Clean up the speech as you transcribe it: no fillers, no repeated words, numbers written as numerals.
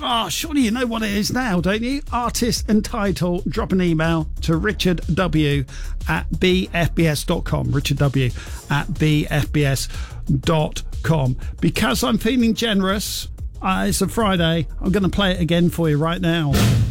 Oh, surely you know what it is now, don't you? Artist and title. Drop an email to richardw@bfbs.com. richardw@bfbs.com. Because I'm feeling generous, it's a Friday, I'm going to play it again for you right now.